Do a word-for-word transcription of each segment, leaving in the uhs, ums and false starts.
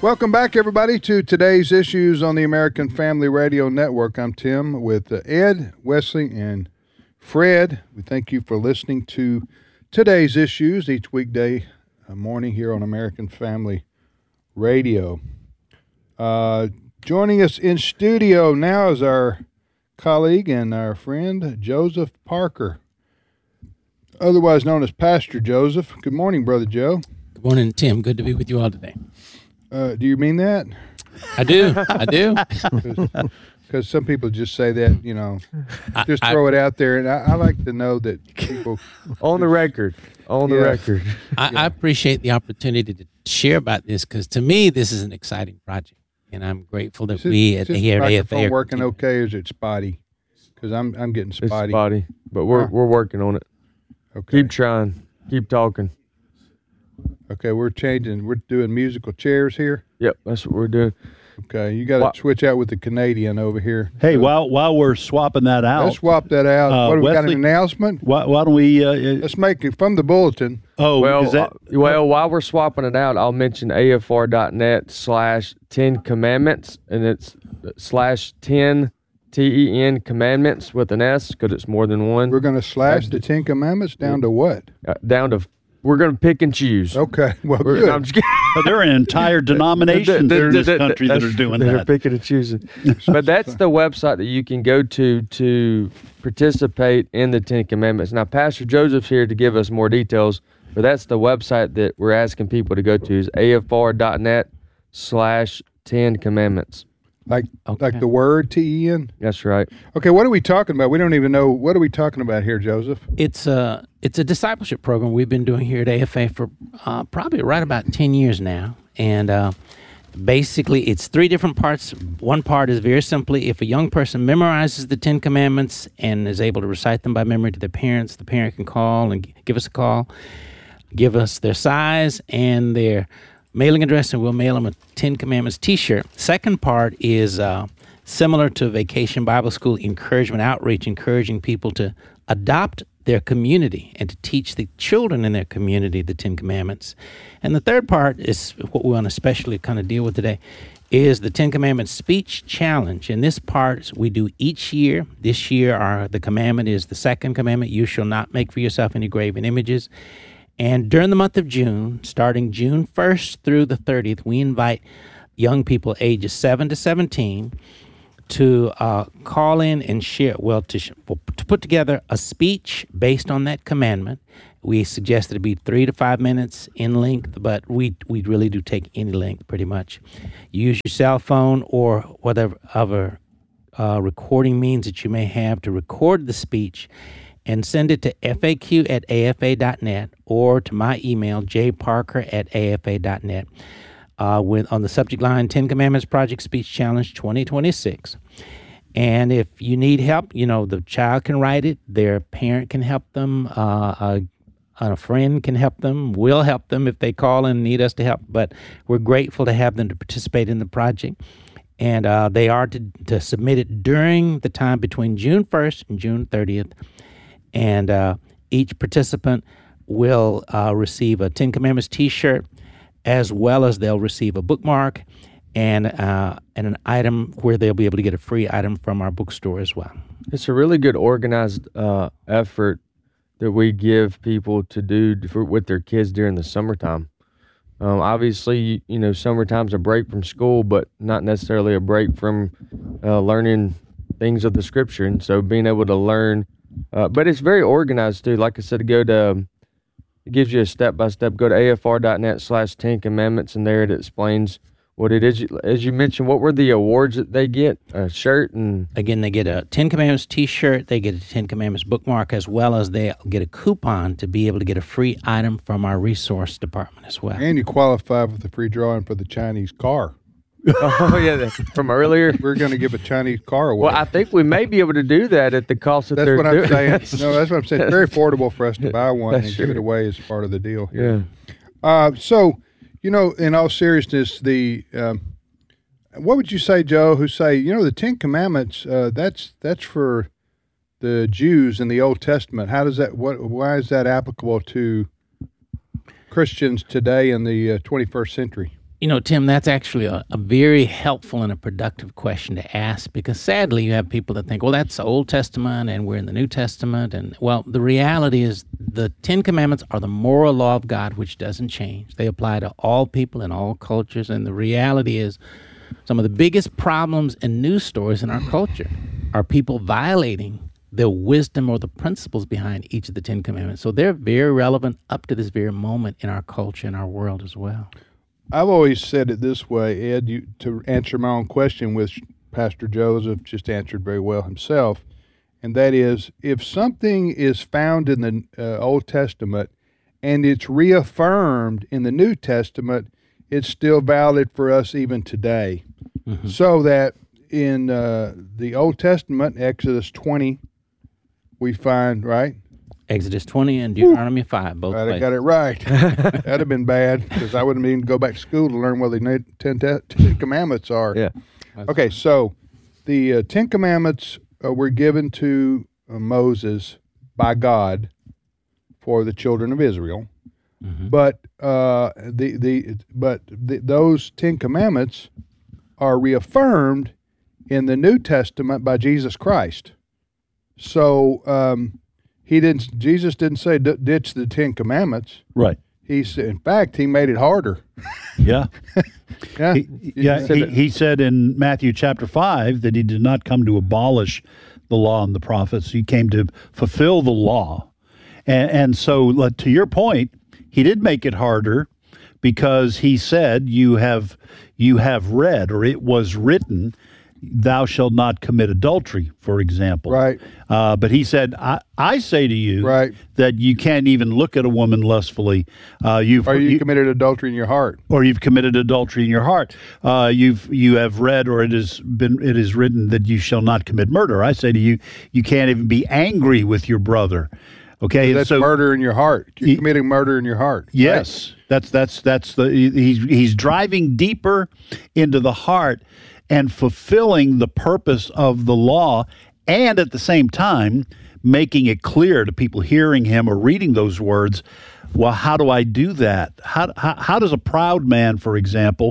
Welcome back, everybody, to today's issues on the American Family Radio Network. I'm Tim with uh, Ed, Wesley, and Fred. We thank you for listening to today's issues each weekday uh, morning here on American Family Radio. Uh, joining us in studio now is our colleague and our friend, Joseph Parker, otherwise known as Pastor Joseph. Good morning, Brother Joe. Good morning, Tim. Good to be with you all today. Uh, do you mean that? I do. I do. Because some people just say that, you know, just I, throw I, it out there. And I, I like to know that people... on the record. On the yeah. record. I, yeah. I appreciate the opportunity to share about this because to me, this is an exciting project. And I'm grateful that is we it, at here at A F A are working okay, or is it spotty? Because I'm I'm getting spotty. It's spotty, but we're huh? we're working on it. Okay. Keep trying. Keep talking. Okay, we're changing. We're doing musical chairs here. Yep, that's what we're doing. Okay, you got to switch out with the Canadian over here. Hey, so, while while we're swapping that out, let's swap that out. Uh, what have we got an announcement? Why, why don't we? Uh, let's make it from the bulletin. Oh, well, is that, uh, well, while we're swapping it out, I'll mention A F R dot net slash Ten Commandments, and it's slash ten T E N Commandments with an S because it's more than one. We're going to slash the Ten Commandments down to what? Uh, down to. We're going to pick and choose. Okay. Well, we're, good. I'm just kidding. There are entire denominations in this country that are doing they're that. They're picking and choosing. But that's the website that you can go to to participate in the Ten Commandments. Now, Pastor Joseph's here to give us more details, but that's the website that we're asking people to go to is A F R dot net slash Ten Commandments. Like okay. like the word T E N? That's right. Okay, what are we talking about? We don't even know. What are we talking about here, Joseph? It's a, it's a discipleship program we've been doing here at A F A for uh, probably right about ten years now. And uh, basically, it's three different parts. One part is very simply, if a young person memorizes the Ten Commandments and is able to recite them by memory to their parents, the parent can call and give us a call, give us their size and their mailing address, and we'll mail them a Ten Commandments T-shirt. Second part is uh, similar to Vacation Bible School encouragement outreach, encouraging people to adopt their community and to teach the children in their community the Ten Commandments. And the third part is what we want to especially kind of deal with today, is the Ten Commandments Speech Challenge. And this part we do each year. This year, our the commandment is the second commandment, you shall not make for yourself any graven images. And during the month of June, starting June first through the thirtieth, we invite young people ages seven to seventeen to uh, call in and share, well, to, sh- to put together a speech based on that commandment. We suggest that it be three to five minutes in length, but we we really do take any length pretty much. Use your cell phone or whatever other uh, recording means that you may have to record the speech, and send it to F A Q at A F A dot net or to my email, j parker at A F A dot net, uh, with on the subject line, Ten Commandments Project Speech Challenge twenty twenty-six. And if you need help, you know, the child can write it, their parent can help them, uh, a, a friend can help them, we'll help them if they call and need us to help. But we're grateful to have them to participate in the project. And uh, they are to, to submit it during the time between June first and June thirtieth. And uh, each participant will uh, receive a Ten Commandments T-shirt, as well as they'll receive a bookmark and uh, and an item where they'll be able to get a free item from our bookstore as well. It's a really good organized uh, effort that we give people to do for, with their kids during the summertime. Um, obviously, you know, summertime's a break from school, but not necessarily a break from uh, learning things of the Scripture. And so being able to learn Uh, but it's very organized, too. Like I said, go to, it gives you a step-by-step. Go to A F R dot net slash Ten Commandments, and there it explains what it is. As you mentioned, what were the awards that they get? A shirt and... Again, they get a Ten Commandments T-shirt, they get a Ten Commandments bookmark, as well as they get a coupon to be able to get a free item from our resource department as well. And you qualify for the free drawing for the Chinese car. Oh, yeah, from earlier. We're going to give a Chinese car away. Well, I think we may be able to do that at the cost that that's they're what doing. I'm saying. No, that's what I'm saying. It's very affordable for us to buy one that's and true. give it away as part of the deal here. Yeah. Uh, so, you know, in all seriousness, the um, what would you say, Joe, who say, you know, the Ten Commandments, uh, that's that's for the Jews in the Old Testament. How does that, what, why is that applicable to Christians today in the uh, twenty-first century? You know, Tim, that's actually a, a very helpful and a productive question to ask, because sadly you have people that think, well, that's the Old Testament and we're in the New Testament. And, well, the reality is the Ten Commandments are the moral law of God, which doesn't change. They apply to all people in all cultures. And the reality is some of the biggest problems and news stories in our culture are people violating the wisdom or the principles behind each of the Ten Commandments. So they're very relevant up to this very moment in our culture and our world as well. I've always said it this way, Ed, you, to answer my own question, which Pastor Joseph just answered very well himself, and that is, if something is found in the uh, Old Testament and it's reaffirmed in the New Testament, it's still valid for us even today. Mm-hmm. So that in uh, the Old Testament, Exodus twenty, we find, right? Exodus twenty and Deuteronomy Ooh. five, both right, places. I got it right. That'd have been bad, because I wouldn't even go back to school to learn what the ten, ten Commandments are. Yeah. Okay, so the uh, Ten Commandments uh, were given to uh, Moses by God for the children of Israel, mm-hmm. but uh, the the but the, those Ten Commandments are reaffirmed in the New Testament by Jesus Christ. So. Um, He didn't. Jesus didn't say D- ditch the Ten Commandments. Right. He said. In fact, he made it harder. Yeah. yeah. He, yeah. He, he said in Matthew chapter five that he did not come to abolish the law and the prophets. He came to fulfill the law, and, and so to your point, he did make it harder, because he said, "You have you have read, or it was written, thou shalt not commit adultery," for example. Right. Uh, but he said, I, I say to you right. that you can't even look at a woman lustfully. Uh, you've, or you, you committed adultery in your heart. Or you've committed adultery in your heart. Uh, you've you have read, or it has been it is written that you shall not commit murder. I say to you, you can't even be angry with your brother. Okay, so that's so, murder in your heart. You're he, committing murder in your heart. Yes, right? that's that's that's the he's he's driving deeper into the heart and fulfilling the purpose of the law, and at the same time making it clear to people hearing him or reading those words, well, how do I do that? How, how, how does a proud man, for example,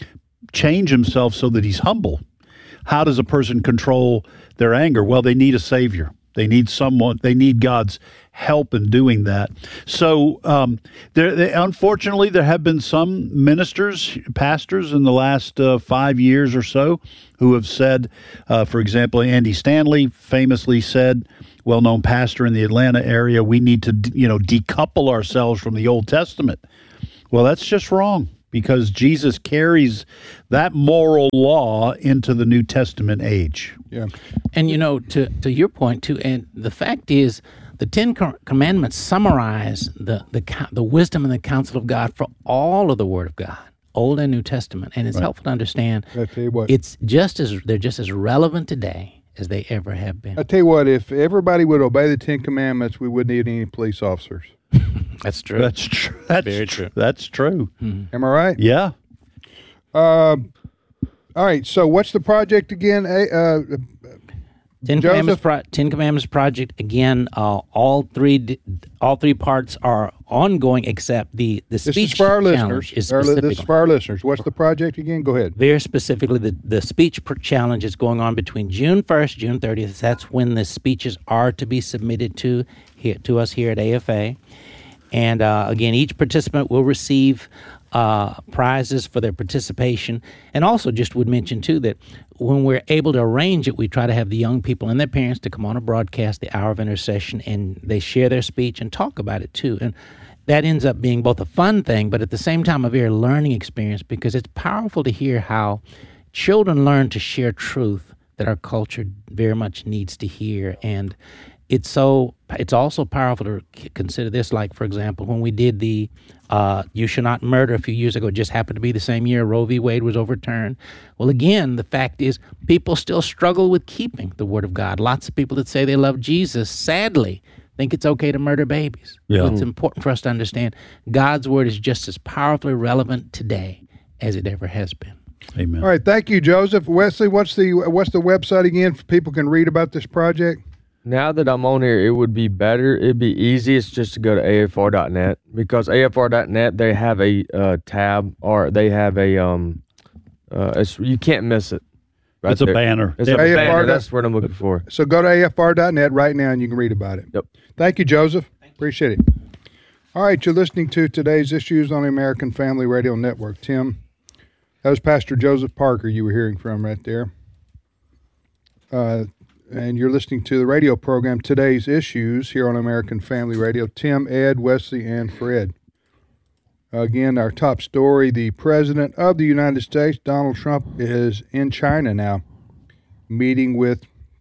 change himself so that he's humble? How does a person control their anger? Well, they need a savior. They need someone, they need God's help in doing that. So, um, there, they, unfortunately, there have been some ministers, pastors in the last uh, five years or so who have said, uh, for example, Andy Stanley famously said, well-known pastor in the Atlanta area, we need to, you know, decouple ourselves from the Old Testament. Well, that's just wrong, because Jesus carries that moral law into the New Testament age. Yeah. And, you know, to, to your point, too, and the fact is, the Ten Commandments summarize the, the the wisdom and the counsel of God for all of the Word of God, Old and New Testament. And it's right. helpful to understand I tell you what, it's just as they're just as relevant today as they ever have been. I tell you what, if everybody would obey the Ten Commandments, we wouldn't need any police officers. That's true. That's true. That's very true. That's true. Mm-hmm. Am I right? Yeah. Uh, all right. So, what's the project again? Uh, Ten Commandments, Pro- Ten Commandments project again. Uh, all three, all three parts are ongoing, except the the speech this is for our challenge listeners. is Our, this is for our listeners. What's the project again? Go ahead. Very specifically, the the speech challenge is going on between June first, June thirtieth. That's when the speeches are to be submitted to here to us here at A F A. And uh, again, each participant will receive uh, prizes for their participation. And also just would mention, too, that when we're able to arrange it, we try to have the young people and their parents to come on a broadcast, the Hour of Intercession, and they share their speech and talk about it, too. And that ends up being both a fun thing, but at the same time a very learning experience, because it's powerful to hear how children learn to share truth that our culture very much needs to hear. And it's so it's also powerful to consider this, like, for example, when we did the uh, You Shall Not Murder a few years ago, it just happened to be the same year Roe v. Wade was overturned. Well, again, the fact is people still struggle with keeping the Word of God. Lots of people that say they love Jesus, sadly, think it's okay to murder babies. Yeah. So it's important for us to understand God's Word is just as powerfully relevant today as it ever has been. Amen. All right, thank you, Joseph. Wesley, what's the what's the website again for people can read about this project? Now that I'm on here, it would be better. It'd be easiest just to go to A F R dot net, because A F R dot net, they have a uh, tab, or they have a um, uh, it's, you can't miss it. Right it's a there. banner. It's Yeah. a A F R banner. That's what I'm looking for. So go to A F R dot net right now and you can read about it. Yep. Thank you, Joseph. Appreciate it. All right, you're listening to Today's Issues on the American Family Radio Network. Tim, that was Pastor Joseph Parker you were hearing from right there. Uh, and you're listening to the radio program Today's Issues here on American Family Radio. Tim, Ed, Wesley, and Fred. Again, our top story, the President of the United States, Donald Trump, is in China now, meeting with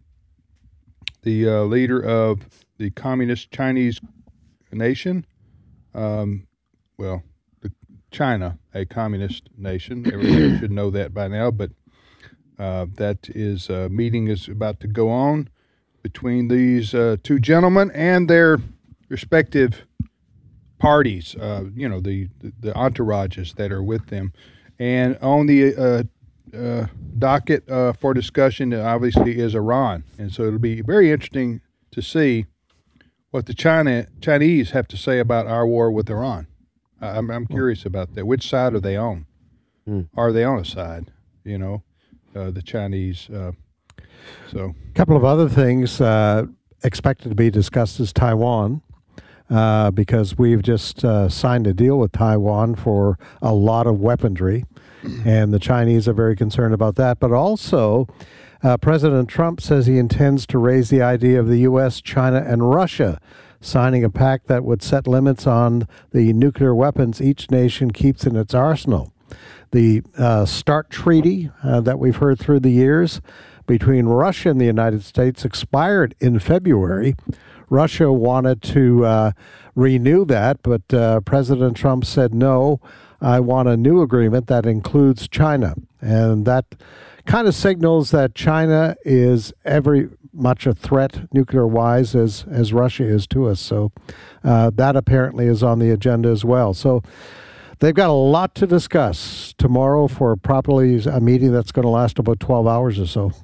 the uh, leader of the Communist Chinese nation. Um, well, the China, a communist nation. Everybody should know that by now, but uh, that is uh, meeting is about to go on between these uh, two gentlemen and their respective parties, uh, you know, the, the, the entourages that are with them. And on the uh, uh, docket uh, for discussion, obviously, is Iran. And so it'll be very interesting to see what the China Chinese have to say about our war with Iran. I'm, I'm curious about that. Which side are they on? Mm. Are they on a side, you know, uh, the Chinese? Uh, so A couple of other things uh, expected to be discussed is Taiwan. Uh, because we've just uh, signed a deal with Taiwan for a lot of weaponry, and the Chinese are very concerned about that. But also, uh, President Trump says he intends to raise the idea of the U S, China, and Russia signing a pact that would set limits on the nuclear weapons each nation keeps in its arsenal. The uh, START treaty uh, that we've heard through the years between Russia and the United States expired in February. Russia wanted to uh, renew that, but uh, President Trump said, no, I want a new agreement that includes China. And that kind of signals that China is every much a threat nuclear-wise as, as Russia is to us. So uh, that apparently is on the agenda as well. So they've got a lot to discuss tomorrow for probably a meeting that's going to last about twelve hours or so.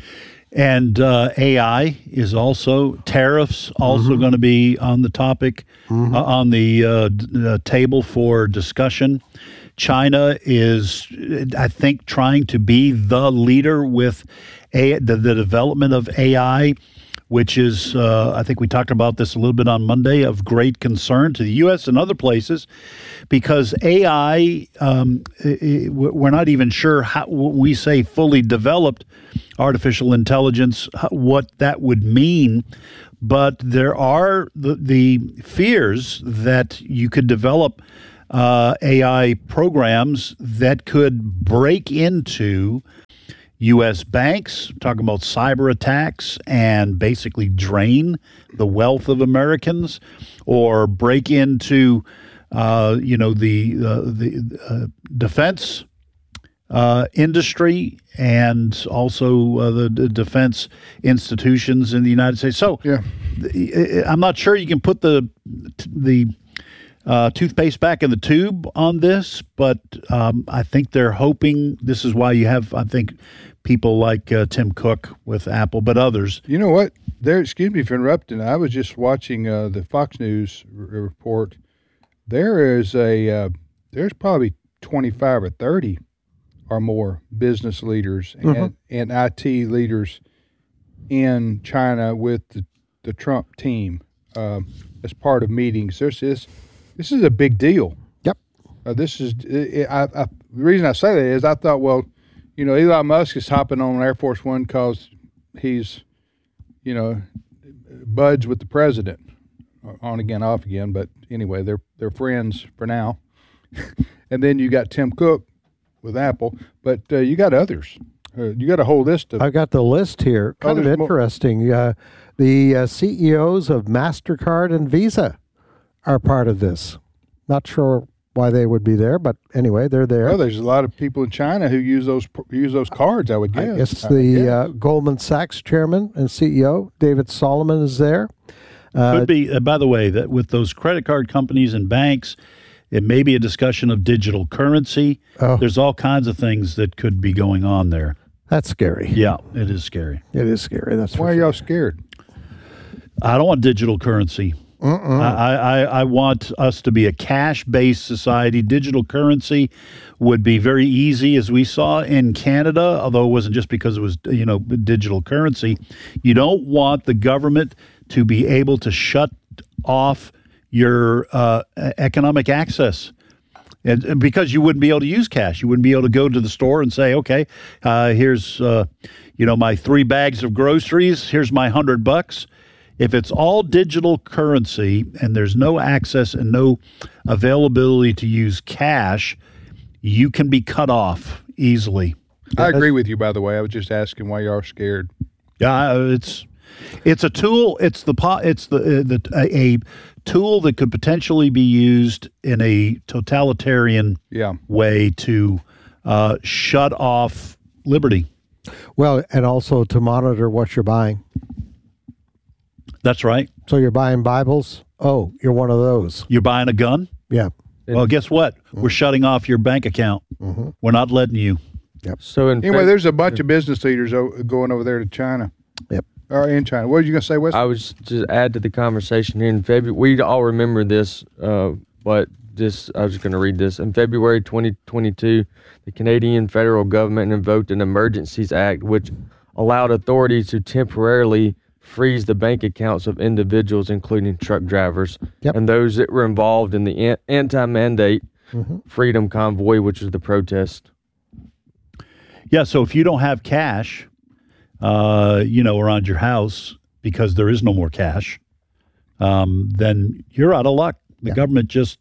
And uh, A I is also, tariffs also mm-hmm. going to be on the topic, mm-hmm. uh, on the uh, d- uh, table for discussion. China is, I think, trying to be the leader with a, the, the development of A I, which is, uh, I think we talked about this a little bit on Monday, of great concern to the U S and other places, because A I, um, it, we're not even sure how we say fully developed artificial intelligence, what that would mean. But there are the, the fears that you could develop uh, A I programs that could break into U S banks, talking about cyber attacks, and basically drain the wealth of Americans, or break into, uh, you know, the uh, the uh, defense uh, industry, and also uh, the, the defense institutions in the United States. So, yeah, I'm not sure you can put the the Uh, toothpaste back in the tube on this, but um, I think they're hoping. This is why you have, I think, people like uh, Tim Cook with Apple, but others. You know what? There, excuse me for interrupting. I was just watching uh, the Fox News r- report. There is a uh, there's probably twenty-five or thirty or more business leaders and, Mm-hmm. and I T leaders in China with the, the Trump team uh, as part of meetings. There's this. This is a big deal. Yep. Uh, this is it, I, I, the reason I say that is I thought, well, you know, Elon Musk is hopping on Air Force One because he's, you know, buds with the president, on again, off again. But anyway, they're they're friends for now. And then you got Tim Cook with Apple, but uh, you got others. Uh, you got a whole list of. I've got the list here. Kind Oh, of there's more. interesting. Uh, the uh, C E Os of MasterCard and Visa are part of this. Not sure why they would be there, but anyway, they're there. Well, there's a lot of people in China who use those use those cards, I would guess. I guess I the would guess. uh, Goldman Sachs chairman and C E O, David Solomon, is there. Uh, Could be, uh, by the way, that with those credit card companies and banks, it may be a discussion of digital currency. Oh. There's all kinds of things that could be going on there. That's scary. Yeah, it is scary. It is scary. That's Why for are sure. y'all scared? I don't want digital currency. Mm-mm. I, I, I want us to be a cash-based society. Digital currency would be very easy, as we saw in Canada, although it wasn't just because it was, you know, digital currency. You don't want the government to be able to shut off your uh, economic access. And, and because you wouldn't be able to use cash. You wouldn't be able to go to the store and say, okay, uh, here's, uh, you know, my three bags of groceries. Here's my hundred bucks. If it's all digital currency and there's no access and no availability to use cash, you can be cut off easily. I agree with you, by the way. I was just asking why you are scared. Yeah, it's it's a tool. It's the po- it's the, uh, the a, a tool that could potentially be used in a totalitarian Yeah. way to uh, shut off liberty. Well, and also to monitor what you're buying. That's right. So you're buying Bibles? Oh, you're one of those. You're buying a gun? Yeah. Well, guess what? We're shutting off your bank account. Mm-hmm. We're not letting you. So in Anyway, Feb- there's a bunch of business leaders o- going over there to China. Yep. Or in China. What were you going to say, Wes? I was just add to the conversation here in February. We all remember this, uh, but this I was going to read this. In February twenty twenty-two, the Canadian federal government invoked an Emergencies Act, which allowed authorities to temporarily freeze the bank accounts of individuals, including truck drivers, Yep. and those that were involved in the an- anti-mandate Mm-hmm. Freedom Convoy, which was the protest. Yeah, so if you don't have cash, uh, you know, around your house because there is no more cash, um, then you're out of luck. The Yeah. government just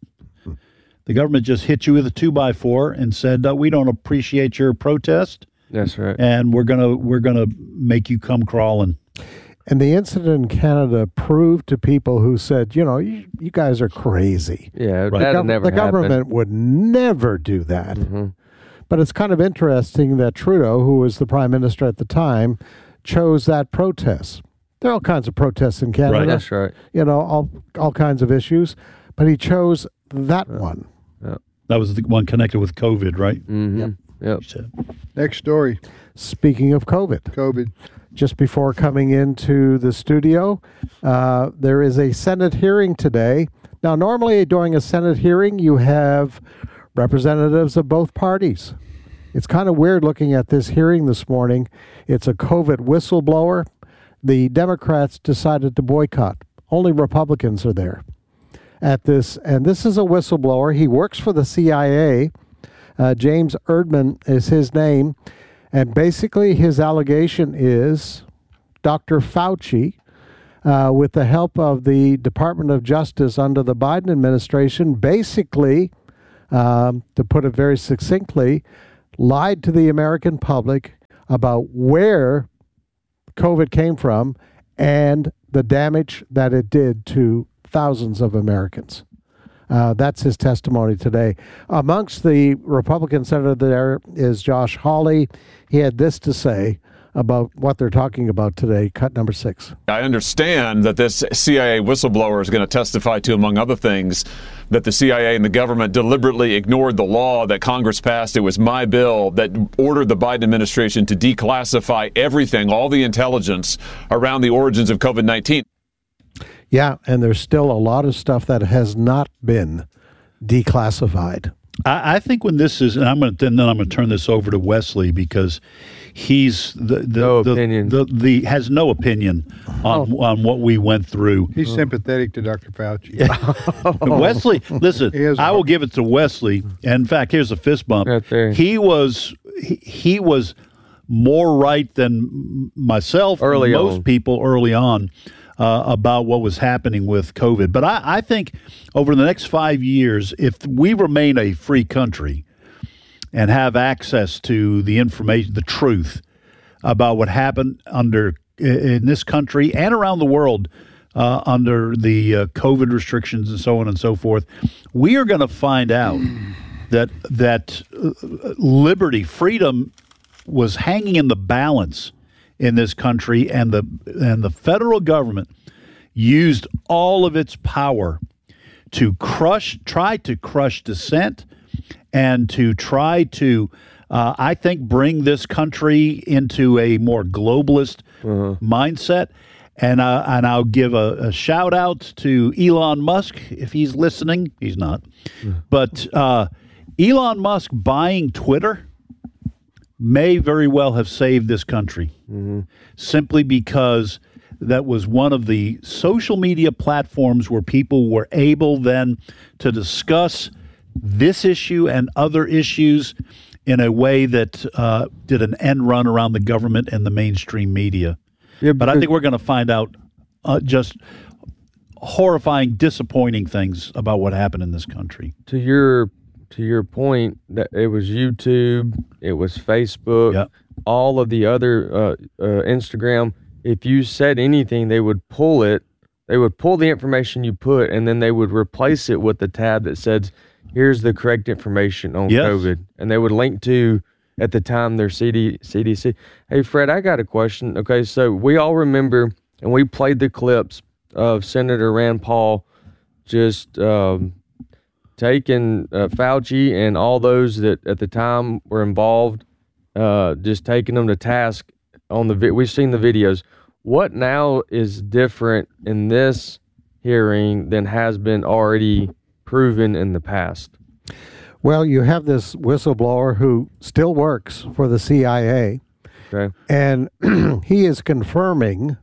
the government just hit you with a two by four and said, uh, "We don't appreciate your protest, That's right. and we're gonna we're gonna make you come crawling." And the incident in Canada proved to people who said, you know, you, you guys are crazy. Yeah, Right. The, that'll gov- never the happen. government would never do that. Mm-hmm. But it's kind of interesting that Trudeau, who was the prime minister at the time, chose that protest. There are all kinds of protests in Canada. Right. That's right. You know, all all kinds of issues. But he chose that one. That was the one connected with COVID, right? Mm-hmm. Yep. Yep. You said. Next story. Speaking of COVID, COVID. just before coming into the studio, uh, there is a Senate hearing today. Now, normally during a Senate hearing, you have representatives of both parties. It's kind of weird looking at this hearing this morning. It's a COVID whistleblower. The Democrats decided to boycott. Only Republicans are there at this. And this is a whistleblower. He works for the C I A. Uh, James Erdman is his name. And basically his allegation is Doctor Fauci, uh, with the help of the Department of Justice under the Biden administration, basically, um, to put it very succinctly, lied to the American public about where COVID came from and the damage that it did to thousands of Americans. Uh, that's his testimony today. Amongst the Republican senator there is Josh Hawley. He had this to say about what they're talking about today, cut number six. I understand that this C I A whistleblower is going to testify to, among other things, that the C I A and the government deliberately ignored the law that Congress passed. It was my bill that ordered the Biden administration to declassify everything, all the intelligence around the origins of COVID nineteen. Yeah, and there's still a lot of stuff that has not been declassified. I, I think when this is, and I'm going to then I'm going to turn this over to Wesley because he's the the No the, opinion. the, the has no opinion on on what we went through. He's sympathetic to Doctor Fauci. Wesley, listen, He is a I will heart- give it to Wesley. And in fact, here's a fist bump. Right there. He was he, he was more right than myself, Early and most on. people early on. Uh, about what was happening with COVID. But I, I think over the next five years, if we remain a free country and have access to the information, the truth about what happened under in this country and around the world uh, under the uh, COVID restrictions and so on and so forth, we are going to find out that that uh, liberty, freedom was hanging in the balance in this country, and the and the federal government used all of its power to crush, try to crush dissent, and to try to, uh, I think, bring this country into a more globalist mindset. And, uh, and I'll give a, a shout out to Elon Musk if he's listening. He's not. Mm. But uh, Elon Musk buying Twitter may very well have saved this country, mm-hmm. simply because that was one of the social media platforms where people were able then to discuss this issue and other issues in a way that uh, did an end run around the government and the mainstream media. Yeah, but I think we're going to find out uh, just horrifying, disappointing things about what happened in this country. To your to your point, that it was YouTube, it was Facebook, yep. all of the other uh, uh, Instagram. If you said anything, they would pull it. They would pull the information you put, and then they would replace it with the tab that says, "Here's the correct information on yes. COVID," and they would link to. At the time, their C D, C D C. Hey, Fred, I got a question. Okay, so we all remember, and we played the clips of Senator Rand Paul just um, taking uh, Fauci and all those that at the time were involved, uh, just taking them to task on the. Vi- We've seen the videos. What now is different in this hearing than has been already proven in the past? Well, you have this whistleblower who still works for the C I A, okay. and he is confirming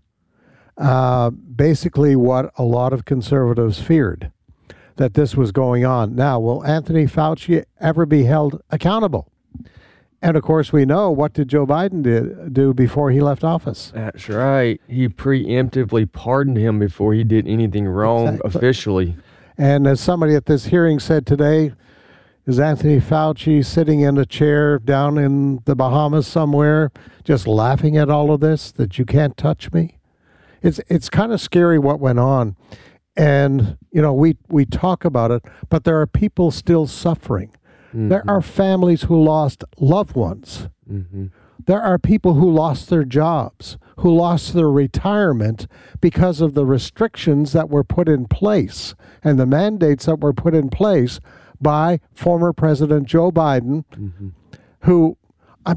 uh, basically what a lot of conservatives feared, that this was going on. Now, will Anthony Fauci ever be held accountable? And, of course, we know, what did Joe Biden did, do before he left office? That's right. He preemptively pardoned him before he did anything wrong exactly. officially. And as somebody at this hearing said today, is Anthony Fauci sitting in a chair down in the Bahamas somewhere just laughing at all of this, that you can't touch me? It's it's kind of scary what went on. And, you know, we, we talk about it, but there are people still suffering. Mm-hmm. There are families who lost loved ones. Mm-hmm. There are people who lost their jobs, who lost their retirement because of the restrictions that were put in place and the mandates that were put in place by former President Joe Biden, mm-hmm. who I,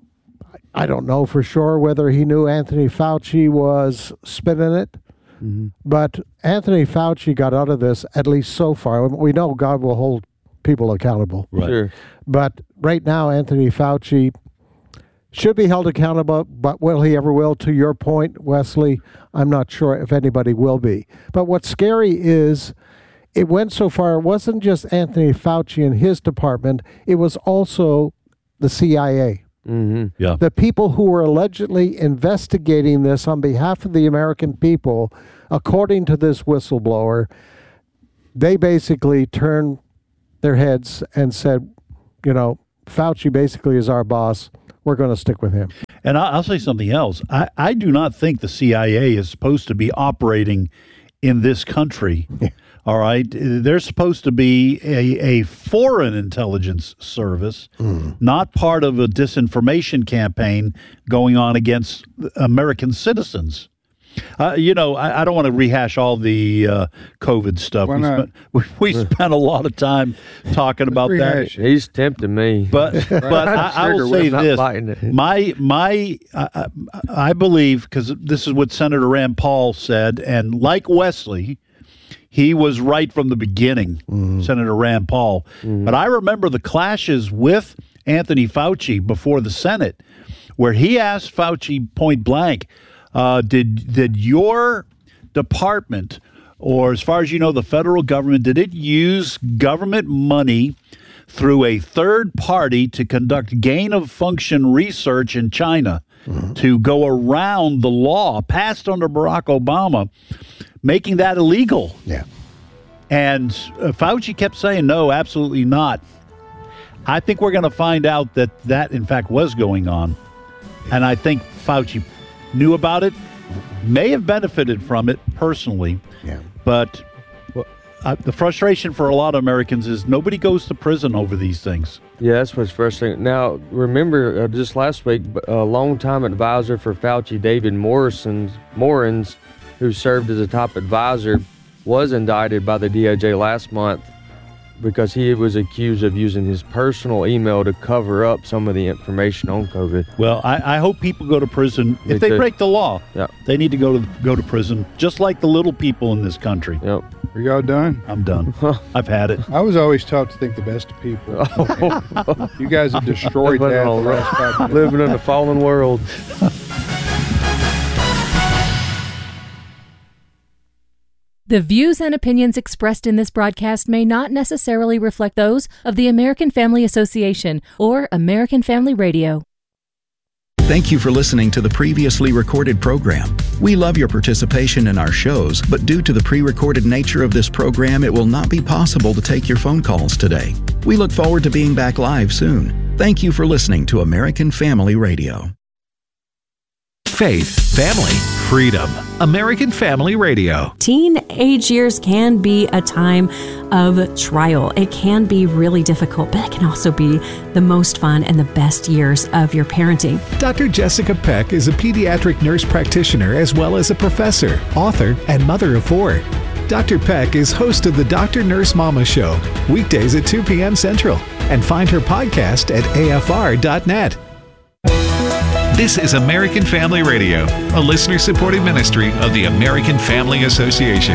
I don't know for sure whether he knew Anthony Fauci was spinning it, mm-hmm. but Anthony Fauci got out of this, at least so far. We know God will hold people accountable. Right. Sure. But right now, Anthony Fauci should be held accountable, but will he ever will? To your point, Wesley, I'm not sure if anybody will be. But what's scary is it went so far, it wasn't just Anthony Fauci and his department, it was also the C I A. Mm-hmm. Yeah. The people who were allegedly investigating this on behalf of the American people, according to this whistleblower, they basically turned their heads and said, you know, Fauci basically is our boss. We're going to stick with him. And I'll say something else. I, I do not think the C I A is supposed to be operating in this country. All right. They're supposed to be a, a foreign intelligence service, mm. not part of a disinformation campaign going on against American citizens. Uh, you know, I, I don't want to rehash all the uh, COVID stuff. Why we, not? Spent, we, we spent a lot of time talking about that. He's tempting me. But but I, I will say this. My, my uh, I believe, because this is what Senator Rand Paul said, and like Wesley, he was right from the beginning, mm. Senator Rand Paul. Mm. But I remember the clashes with Anthony Fauci before the Senate, where he asked Fauci point blank, uh, did did your department, or as far as you know, the federal government, did it use government money through a third party to conduct gain-of-function research in China mm. to go around the law passed under Barack Obama, making that illegal? Yeah. And uh, Fauci kept saying, no, absolutely not. I think we're going to find out that that, in fact, was going on. And I think Fauci knew about it, may have benefited from it personally. Yeah. But uh, the frustration for a lot of Americans is nobody goes to prison over these things. Yeah, that's what's frustrating. Now, remember, uh, just last week, a longtime advisor for Fauci, David Morrison, Morins, who served as a top advisor, was indicted by the D O J last month because he was accused of using his personal email to cover up some of the information on COVID. Well, I, I hope people go to prison. Me If they too. break the law, Yeah. they need to go to go to prison, just like the little people in this country. Yep. Are y'all done? I'm done. I've had it. I was always taught to think the best of people. You guys have destroyed Living that. on the last five minutes. Living in a fallen world. The views and opinions expressed in this broadcast may not necessarily reflect those of the American Family Association or American Family Radio. Thank you for listening to the previously recorded program. We love your participation in our shows, but due to the pre-recorded nature of this program, it will not be possible to take your phone calls today. We look forward to being back live soon. Thank you for listening to American Family Radio. Faith, family, freedom. American Family Radio. Teenage years can be a time of trial. It can be really difficult, but it can also be the most fun and the best years of your parenting. Doctor Jessica Peck is a pediatric nurse practitioner as well as a professor, author, and mother of four. Doctor Peck is host of the Doctor Nurse Mama Show, weekdays at two p.m. Central, and find her podcast at A F R dot net. This is American Family Radio, a listener-supported ministry of the American Family Association.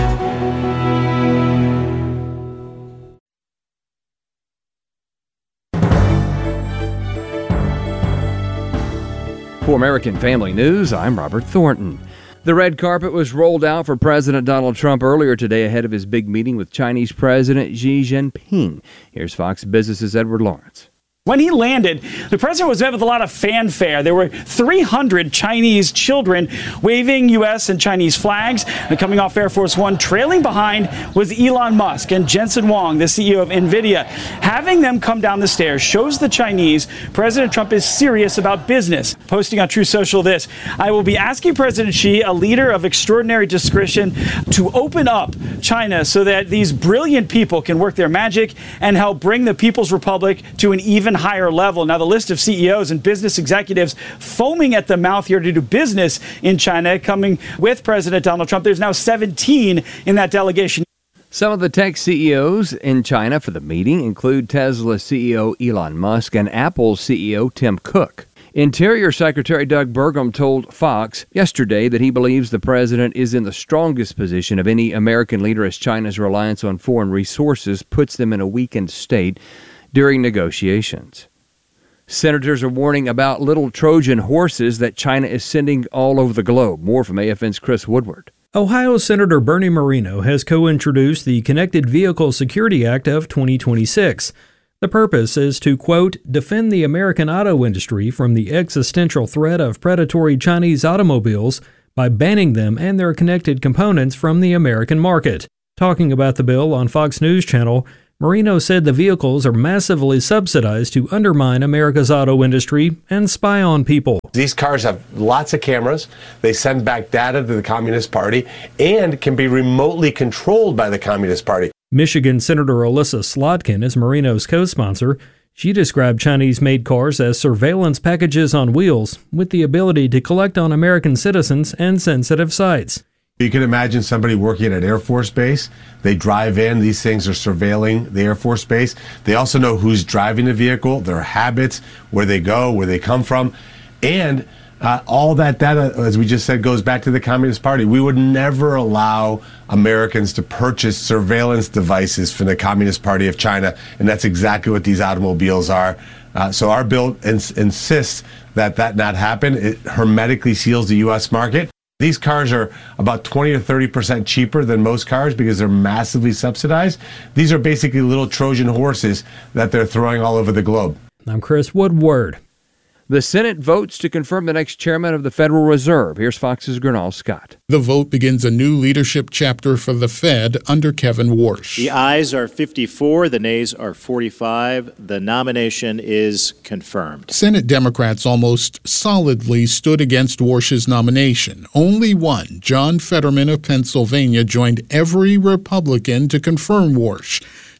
For American Family News, I'm Robert Thornton. The red carpet was rolled out for President Donald Trump earlier today ahead of his big meeting with Chinese President Xi Jinping. Here's Fox Business's Edward Lawrence. When he landed, the president was met with a lot of fanfare. There were three hundred Chinese children waving U S and Chinese flags. And coming off Air Force One, trailing behind was Elon Musk and Jensen Huang, the C E O of NVIDIA. Having them come down the stairs shows the Chinese President Trump is serious about business. Posting on Truth Social this, I will be asking President Xi, a leader of extraordinary discretion, to open up China so that these brilliant people can work their magic and help bring the People's Republic to an even higher level. Now, the list of C E Os and business executives foaming at the mouth here to do business in China, coming with President Donald Trump, there's now seventeen in that delegation. Some of the tech C E Os in China for the meeting include Tesla C E O Elon Musk and Apple's C E O Tim Cook. Interior Secretary Doug Burgum told Fox yesterday that he believes the president is in the strongest position of any American leader as China's reliance on foreign resources puts them in a weakened state during negotiations. Senators are warning about little Trojan horses that China is sending all over the globe. More from A F N's Chris Woodward. Ohio Senator Bernie Moreno has co-introduced the Connected Vehicle Security Act of twenty twenty-six. The purpose is to, quote, defend the American auto industry from the existential threat of predatory Chinese automobiles by banning them and their connected components from the American market. Talking about the bill on Fox News Channel, Moreno said the vehicles are massively subsidized to undermine America's auto industry and spy on people. These cars have lots of cameras. They send back data to the Communist Party and can be remotely controlled by the Communist Party. Michigan Senator Alyssa Slotkin is Moreno's co-sponsor. She described Chinese-made cars as surveillance packages on wheels with the ability to collect on American citizens and sensitive sites. You can imagine somebody working at an Air Force base. They drive in. These things are surveilling the Air Force base. They also know who's driving the vehicle, their habits, where they go, where they come from. And uh, all that data, as we just said, goes back to the Communist Party. We would never allow Americans to purchase surveillance devices from the Communist Party of China. And that's exactly what these automobiles are. Uh, so our bill ins- insists that that not happen. It hermetically seals the U S market. These cars are about twenty or thirty percent cheaper than most cars because they're massively subsidized. These are basically little Trojan horses that they're throwing all over the globe. I'm Chris Woodward. The Senate votes to confirm the next chairman of the Federal Reserve. Here's Fox's Gernal Scott. The vote begins a new leadership chapter for the Fed under Kevin Warsh. The ayes are fifty-four, the nays are forty-five. The nomination is confirmed. Senate Democrats almost solidly stood against Warsh's nomination. Only one, John Fetterman of Pennsylvania, joined every Republican to confirm Warsh.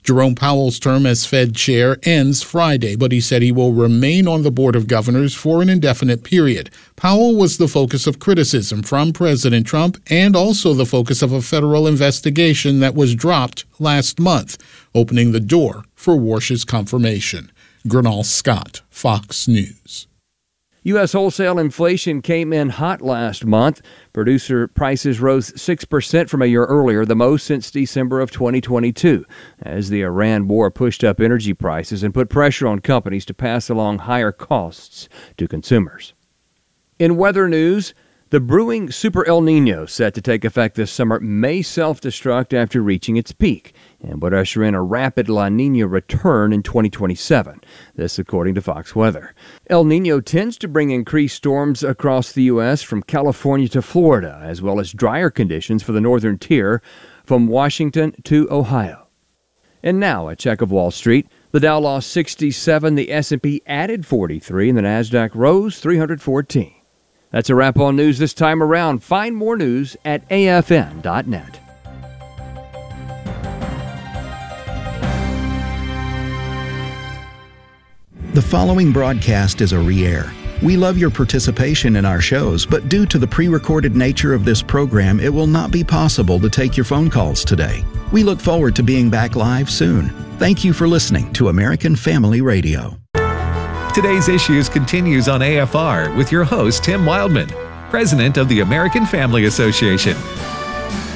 Jerome Powell's term as Fed chair ends Friday, but he said he will remain on the Board of Governors for an indefinite period. Powell was the focus of criticism from President Trump and also the focus of a federal investigation that was dropped last month, opening the door for Warsh's confirmation. Gernal Scott, Fox News. U S wholesale inflation came in hot last month. Producer prices rose six percent from a year earlier, the most since December of twenty twenty-two, as the Iran war pushed up energy prices and put pressure on companies to pass along higher costs to consumers. In weather news, the brewing Super El Nino set to take effect this summer may self-destruct after reaching its peak and would usher in a rapid La Nina return in twenty twenty-seven. This according to Fox Weather. El Nino tends to bring increased storms across the U S from California to Florida, as well as drier conditions for the northern tier from Washington to Ohio. And now a check of Wall Street. The Dow lost sixty-seven, the S and P added forty-three, and the Nasdaq rose three hundred fourteen. That's a wrap on news this time around. Find more news at A F N dot net. The following broadcast is a re-air. We love your participation in our shows, but due to the pre-recorded nature of this program, it will not be possible to take your phone calls today. We look forward to being back live soon. Thank you for listening to American Family Radio. Today's Issues continues on A F R with your host, Tim Wildman, president of the American Family Association.